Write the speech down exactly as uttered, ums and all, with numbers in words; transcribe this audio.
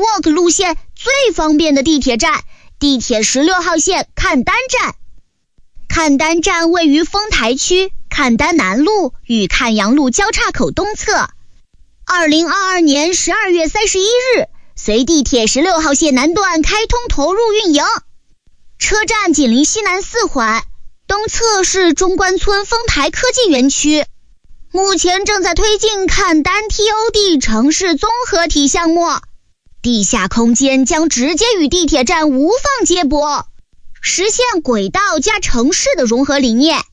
Walk 路线最方便的地铁站——地铁十六号线赣丹站。赣丹站位于丰台区赣丹南路与赣阳路交叉口东侧。二零二二年十二月三十一日，随地铁十六号线南段开通投入运营。车站紧邻西南四环，东侧是中关村丰台科技园区。目前正在推进赣丹 T O D 城市综合体项目，地下空间将直接与地铁站无缝接驳，实现轨道加城市的融合理念。